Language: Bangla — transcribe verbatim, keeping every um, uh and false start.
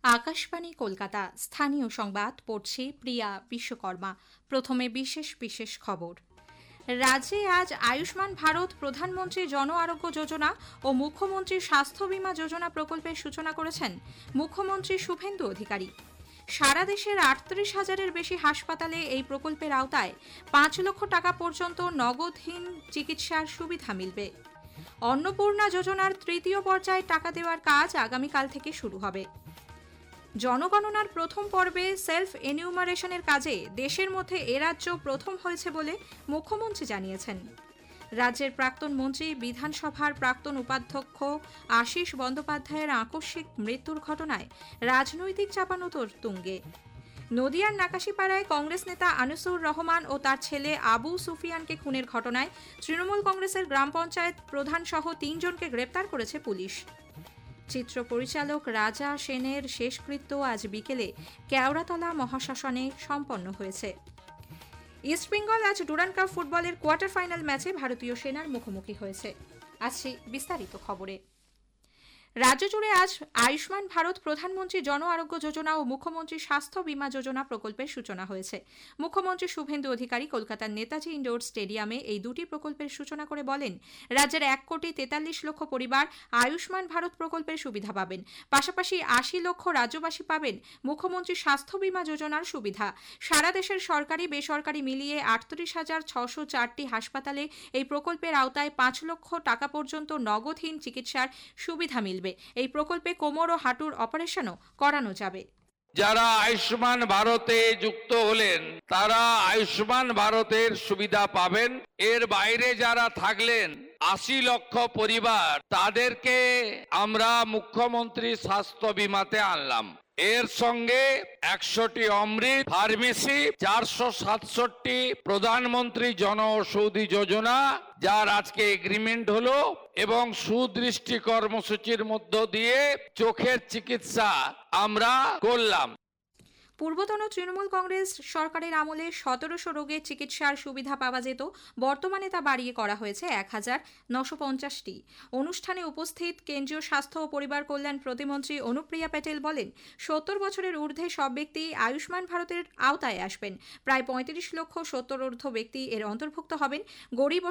আকাশবাণী কলকাতা স্থানীয় সংবাদ পড়ছি প্রিয়া বিশ্বকর্মা। প্রথমে বিশেষ বিশেষ খবর। রাজ্যে আজ আয়ুষ্মান ভারত প্রধানমন্ত্রী জন আরোগ্য যোজনা ও মুখ্যমন্ত্রী স্বাস্থ্য বীমা যোজনা প্রকল্পের সূচনা করেছেন মুখ্যমন্ত্রী শুভেন্দু অধিকারী। সারা দেশের আটত্রিশ হাজারের বেশি হাসপাতালে এই প্রকল্পের আওতায় পাঁচ লক্ষ টাকা পর্যন্ত নগদহীন চিকিৎসার সুবিধা মিলবে। অন্নপূর্ণা যোজনার তৃতীয় পর্যায়ে টাকা দেওয়ার কাজ আগামীকাল থেকে শুরু হবে। জনগণনার প্রথম পর্বে সেলফ এনিউমারেশনের কাজে দেশের মধ্যে এ রাজ্য প্রথম হয়েছে বলে মুখ্যমন্ত্রী জানিয়েছেন। রাজ্যের প্রাক্তন মন্ত্রী বিধানসভার প্রাক্তন উপাধ্যক্ষ আশিস বন্দ্যোপাধ্যায়ের আকস্মিক মৃত্যুর ঘটনায় রাজনৈতিক চাপানোতর তুঙ্গে। নদিয়ার নাকাশিপাড়ায় কংগ্রেস নেতা আনিসুর রহমান ও তার ছেলে আবু সুফিয়ানকে খুনের ঘটনায় তৃণমূল কংগ্রেসের গ্রাম পঞ্চায়েত প্রধান সহ তিনজনকে গ্রেপ্তার করেছে পুলিশ। চিত্র পরিচালক রাজা সেনের শেষকৃত্য আজ বিকেলে কেওড়াতলা মহাশ্মশানে সম্পন্ন হয়েছে। ইস্টবেঙ্গল আজ ডুরান্ড কাপ ফুটবলের কোয়ার্টার ফাইনাল ম্যাচে ভারতীয় সেনার মুখোমুখি হয়েছে। আসছি বিস্তারিত খবরে। রাজ্য জুড়ে আজ আয়ুষ্মান ভারত প্রধানমন্ত্রী জন আরোগ্য যোজনা ও মুখ্যমন্ত্রী স্বাস্থ্য বীমা যোজনা প্রকল্পের সূচনা হয়েছে। মুখ্যমন্ত্রী শুভেন্দু অধিকারী কলকাতার নেতাজি ইন্ডোর স্টেডিয়ামে এই দুটি প্রকল্পের সূচনা করে বলেন, রাজ্যের এক কোটি তেতাল্লিশ লক্ষ পরিবার আয়ুষ্মান ভারত প্রকল্পের সুবিধা পাবেন। পাশাপাশি আশি লক্ষ রাজ্যবাসী পাবেন মুখ্যমন্ত্রী স্বাস্থ্য বীমা যোজনার সুবিধা। সারা দেশের সরকারি বেসরকারি মিলিয়ে আটত্রিশ হাজার ছশো চারটি হাসপাতালে এই প্রকল্পের আওতায় পাঁচ লক্ষ টাকা পর্যন্ত নগদহীন চিকিৎসার সুবিধা মিলবে। এই প্রকল্পে কোমর ও হাঁটুর অপারেশনও করানো যাবে। যারা আয়ুষ্মান ভারতে যুক্ত হলেন তারা আয়ুষ্মান ভারতের সুবিধা পাবেন। এর বাইরে যারা থাকলেন আশি লক্ষ পরিবার, তাদেরকে আমরা মুখ্যমন্ত্রী স্বাস্থ্য বীমাতে আনলাম। এর সঙ্গে একশোটি অমৃত ফার্মেসি, চারশো সাতষট্টি প্রধানমন্ত্রী জন ঔষধি যোজনা, যার আজকে এগ্রিমেন্ট হলো, এবং সুদৃষ্টি কর্মসূচির মধ্য দিয়ে চোখের চিকিৎসা আমরা করলাম। পূর্বতন তৃণমূল কংগ্রেস সরকারের আমলে সতেরোশো রোগের চিকিৎসার সুবিধা পাওয়া যেত, বর্তমানে তা বাড়িয়ে করা হয়েছে এক হাজার নশো পঞ্চাশটি। অনুষ্ঠানে উপস্থিত কেন্দ্রীয় স্বাস্থ্য ও পরিবার কল্যাণ প্রতিমন্ত্রী অনুপ্রিয়া প্যাটেল বলেন, সত্তর বছরের ঊর্ধ্বে সব ব্যক্তি আয়ুষ্মান ভারতের আওতায় আসবেন। প্রায় পঁয়ত্রিশ লক্ষ সত্তর ঊর্ধ্ব ব্যক্তি এর অন্তর্ভুক্ত হবেন। গরিব